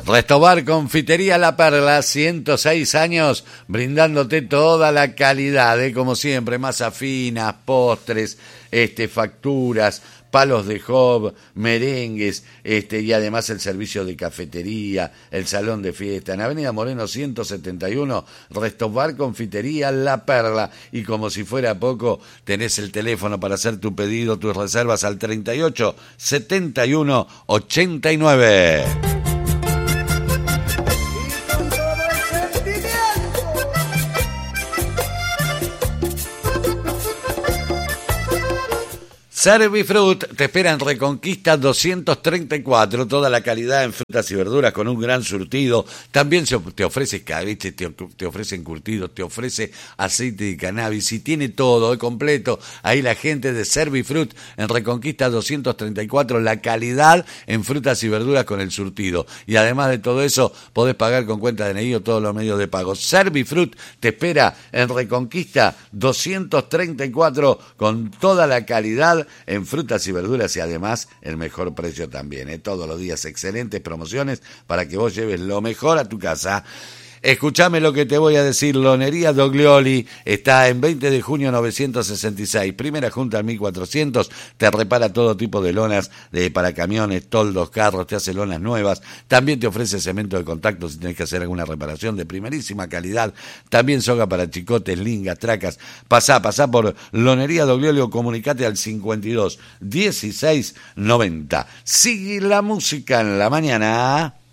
Restobar Confitería La Perla, 106 años, brindándote toda la calidad, como siempre, masas finas, postres, facturas, palos de job, merengues, y además el servicio de cafetería, el salón de fiesta. En Avenida Moreno 171, Restobar Confitería La Perla. Y como si fuera poco, tenés el teléfono para hacer tu pedido, tus reservas al 38 71 89. Servifrut te espera en Reconquista 234, toda la calidad en frutas y verduras con un gran surtido. También te ofrece cabeche, te ofrece encurtidos, te ofrece aceite de cannabis y tiene todo, completo. Ahí la gente de Servifrut en Reconquista 234, la calidad en frutas y verduras con el surtido. Y además de todo eso, podés pagar con cuenta de DNI o todos los medios de pago. Servifrut te espera en Reconquista 234 con toda la calidad en frutas y verduras y además el mejor precio también. Todos los días excelentes promociones para que vos lleves lo mejor a tu casa. Escuchame lo que te voy a decir. Lonería Doglioli está en 20 de junio 966. Primera junta al 1400. Te repara todo tipo de lonas para camiones, toldos, carros. Te hace lonas nuevas. También te ofrece cemento de contacto si tenés que hacer alguna reparación de primerísima calidad. También soga para chicotes, lingas, tracas. Pasá por Lonería Doglioli o comunicate al 52 16 90. Sigue la música en la mañana.